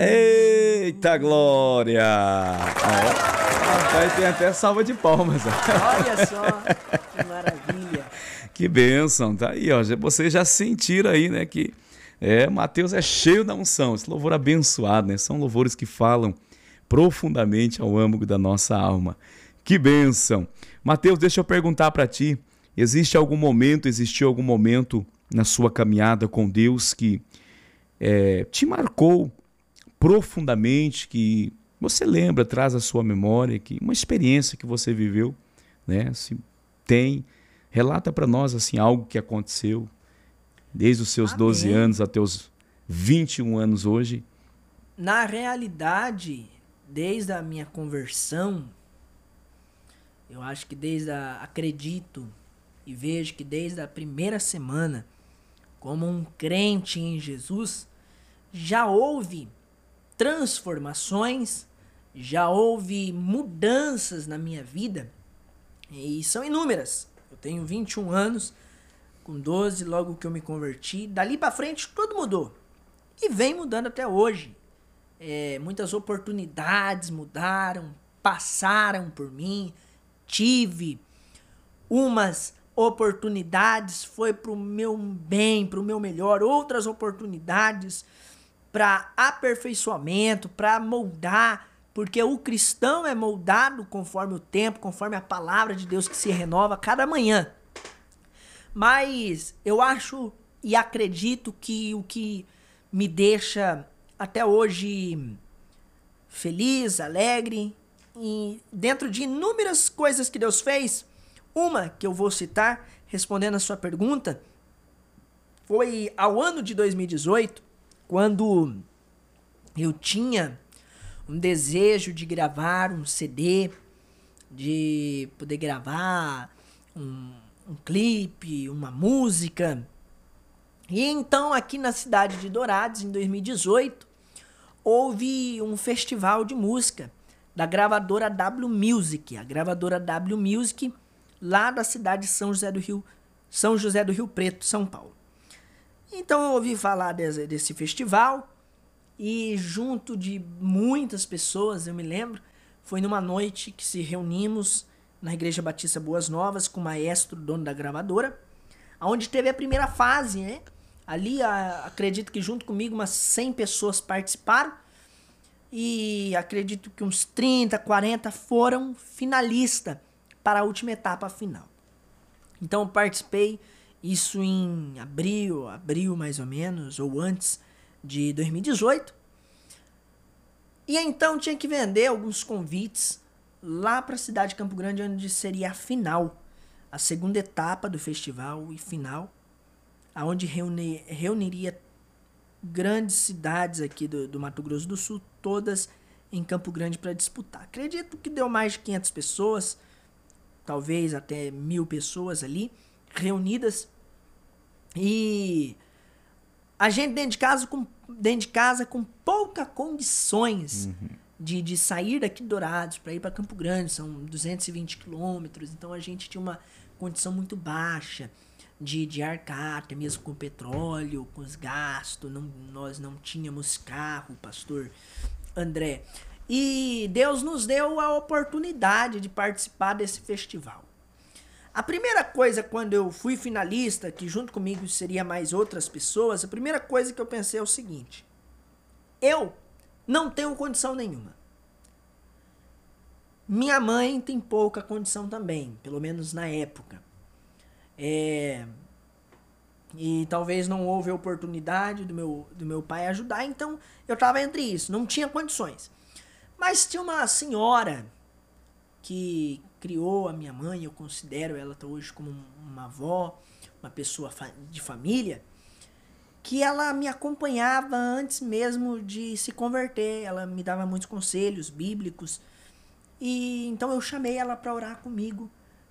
Eita glória! Rapaz, tem até salva de palmas. Olha só, que maravilha. Que bênção, tá aí, ó. Vocês já sentiram aí, né, que Mateus é cheio da unção, esse louvor abençoado, né? São louvores que falam profundamente ao âmago da nossa alma. Que bênção! Mateus, deixa eu perguntar para ti, existiu algum momento na sua caminhada com Deus que te marcou profundamente, que você lembra, traz à sua memória, que uma experiência que você viveu, né? Se tem, relata para nós assim algo que aconteceu desde os seus 12 anos até os 21 anos hoje. Na realidade, desde a minha conversão, eu acho que acredito e vejo que desde a primeira semana, como um crente em Jesus, já houve transformações, já houve mudanças na minha vida, e são inúmeras. Eu tenho 21 anos, com 12, logo que eu me converti, dali pra frente tudo mudou, e vem mudando até hoje. Muitas oportunidades mudaram, passaram por mim, tive umas oportunidades, foi pro meu bem, pro meu melhor, outras oportunidades para aperfeiçoamento, para moldar, porque o cristão é moldado conforme o tempo, conforme a palavra de Deus que se renova cada manhã. Mas eu acho e acredito que o que me deixa até hoje feliz, alegre, e dentro de inúmeras coisas que Deus fez, uma que eu vou citar, respondendo a sua pergunta, foi ao ano de 2018, quando eu tinha um desejo de gravar um CD, de poder gravar um clipe, uma música. E então aqui na cidade de Dourados, em 2018, houve um festival de música da gravadora W Music, a gravadora W Music, lá da cidade de São José do Rio Preto, São Paulo. Então eu ouvi falar desse festival e junto de muitas pessoas, eu me lembro, foi numa noite que se reunimos na Igreja Batista Boas Novas com o maestro, dono da gravadora, onde teve a primeira fase, né? Ali, acredito que junto comigo umas 100 pessoas participaram e acredito que uns 30, 40 foram finalistas para a última etapa final. Então eu participei, isso em abril mais ou menos, ou antes de 2018. E então tinha que vender alguns convites lá para a cidade de Campo Grande, onde seria a final, a segunda etapa do festival e final, aonde reuniria grandes cidades aqui do Mato Grosso do Sul, todas em Campo Grande para disputar. Acredito que deu mais de 500 pessoas, talvez até 1000 pessoas ali reunidas, e a gente dentro de casa com poucas condições de sair daqui de Dourados para ir para Campo Grande, são 220 quilômetros, então a gente tinha uma condição muito baixa de arcar, até mesmo com petróleo, com os gastos, nós não tínhamos carro, pastor André. E Deus nos deu a oportunidade de participar desse festival. A primeira coisa, quando eu fui finalista, que junto comigo seria mais outras pessoas, a primeira coisa que eu pensei é o seguinte: eu não tenho condição nenhuma. Minha mãe tem pouca condição também, pelo menos na época. E talvez não houve oportunidade do meu pai ajudar, então eu estava entre isso, não tinha condições. Mas tinha uma senhora que criou a minha mãe, eu considero ela até hoje como uma avó, uma pessoa de família, que ela me acompanhava antes mesmo de se converter, ela me dava muitos conselhos bíblicos, e então eu chamei ela para orar comigo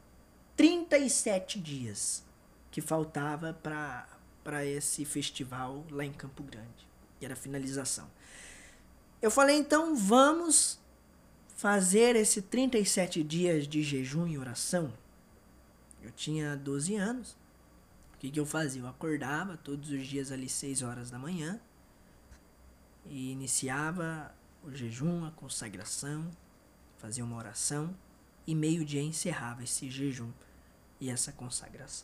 37 dias que faltava para esse festival lá em Campo Grande, que era a finalização. Eu falei, então vamos fazer esse 37 dias de jejum e oração. Eu tinha 12 anos. O que eu fazia? Eu acordava todos os dias ali 6 horas da manhã. e iniciava o jejum, a consagração, fazia uma oração e meio-dia encerrava esse jejum e essa consagração.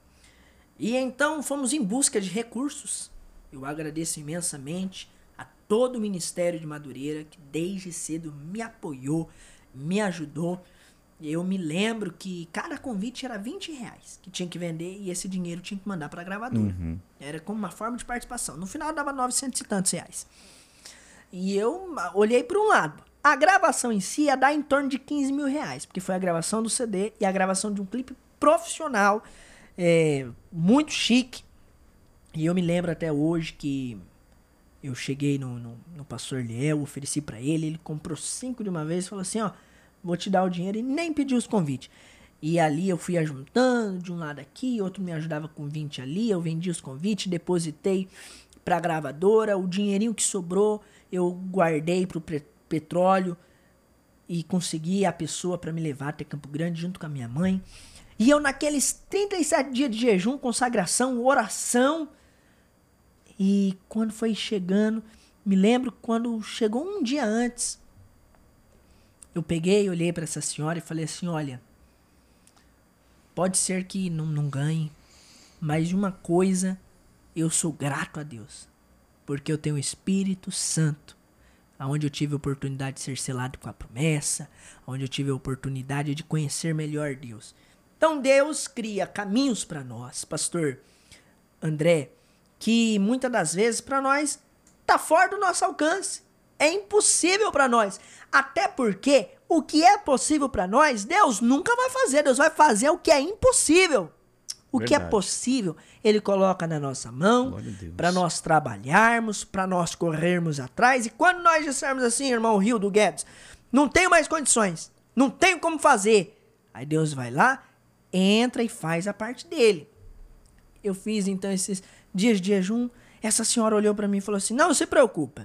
E então fomos em busca de recursos. Eu agradeço imensamente a todo o Ministério de Madureira que desde cedo me apoiou, me ajudou. Eu me lembro que cada convite era R$20 que tinha que vender e esse dinheiro tinha que mandar para a gravadora. Era como uma forma de participação. No final dava 900 e tantos reais. E eu olhei para um lado. A gravação em si ia dar em torno de R$15 mil, porque foi a gravação do CD e a gravação de um clipe profissional, muito chique. E eu me lembro até hoje que eu cheguei no pastor Liel, ofereci para ele comprou 5 de uma vez e falou assim, ó, vou te dar o dinheiro, e nem pediu os convites. E ali eu fui ajuntando de um lado aqui, outro me ajudava com 20 ali, eu vendi os convites, depositei pra gravadora, o dinheirinho que sobrou eu guardei pro petróleo e consegui a pessoa para me levar até Campo Grande junto com a minha mãe. E eu naqueles 37 dias de jejum, consagração, oração, e quando foi chegando, me lembro quando chegou um dia antes, eu peguei, olhei para essa senhora e falei assim, olha, pode ser que não ganhe, mas de uma coisa eu sou grato a Deus, porque eu tenho o Espírito Santo, onde eu tive a oportunidade de ser selado com a promessa, onde eu tive a oportunidade de conhecer melhor Deus. Então Deus cria caminhos para nós, pastor André, que muitas das vezes para nós tá fora do nosso alcance. É impossível para nós. Até porque o que é possível para nós, Deus nunca vai fazer. Deus vai fazer o que é impossível. O que é possível, Ele coloca na nossa mão, para nós trabalharmos, para nós corrermos atrás. E quando nós dissermos assim, irmão Rildo Guedes, não tenho mais condições, não tenho como fazer. Aí Deus vai lá, entra e faz a parte dele. Eu fiz então esses dias de jejum. Essa senhora olhou para mim e falou assim, não se preocupa.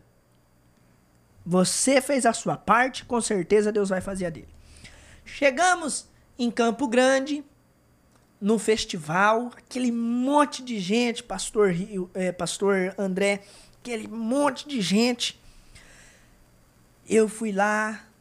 Você fez a sua parte, com certeza Deus vai fazer a dele. Chegamos em Campo Grande, no festival, aquele monte de gente, pastor André, aquele monte de gente. Eu fui lá,